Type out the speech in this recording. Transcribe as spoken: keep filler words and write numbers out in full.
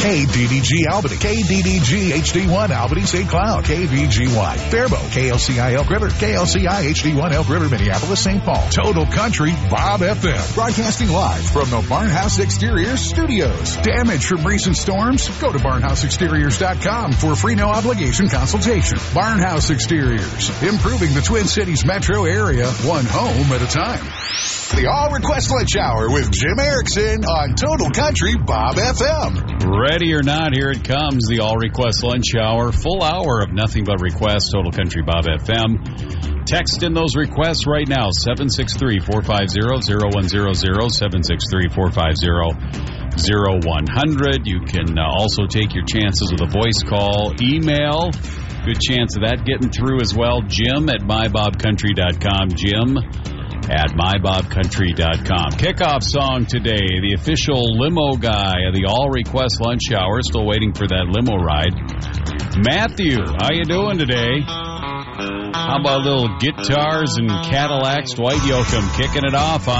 K D D G Albany, K D D G H D one Albany Saint Cloud, K V G Y Faribault, K L C I Elk River, K L C I H D one Elk River, Minneapolis, Saint Paul. Total Country Bob F M. Broadcasting live from the Barnhouse Exteriors Studios. Damage from recent storms? Go to barnhouse exteriors dot com for a free no obligation consultation. Barnhouse Exteriors, improving the Twin Cities metro area, one home at a time. The All Request Lunch Hour with Jim Erickson on Total Country Bob F M. Ready or not, here it comes, the All Request Lunch Hour. Full hour of nothing but requests, Total Country Bob F M. Text in those requests right now, seven six three, four five zero, zero one zero zero, seven six three, four five zero, zero one zero zero. You can uh, also take your chances with a voice call, email. Good chance of that getting through as well. Jim at my bob country dot com. Jim at my bob country dot com. Kickoff song today, the official limo guy of the All Request Lunch Hour. Still waiting for that limo ride. Matthew, how you doing today? How about little guitars and Cadillacs? Dwight Yoakam kicking it off on